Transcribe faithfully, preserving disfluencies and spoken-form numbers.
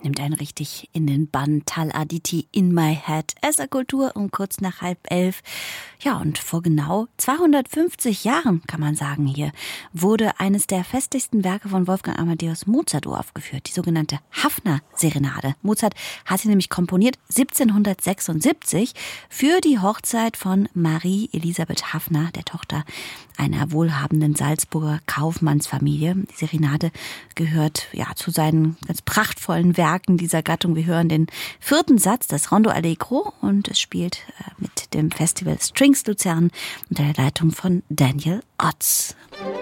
nimmt einen richtig in den Bann. Tal Aditi, In My Head. S R Kultur um kurz nach halb elf. Ja, und vor genau zweihundertfünfzig Jahren, kann man sagen hier, wurde eines der festlichsten Werke von Wolfgang Amadeus Mozart uraufgeführt, die sogenannte Haffner-Serenade. Mozart hat sie nämlich komponiert siebzehnhundertsechsundsiebzig für die Hochzeit von Marie Elisabeth Haffner, der Tochter einer wohlhabenden Salzburger Kaufmannsfamilie. Die Serenade gehört ja zu seinen ganz prachtvollen Werken dieser Gattung. Wir hören den vierten Satz, das Rondo Allegro, und es spielt mit dem Festival Strings Luzern unter der Leitung von Daniel Otz.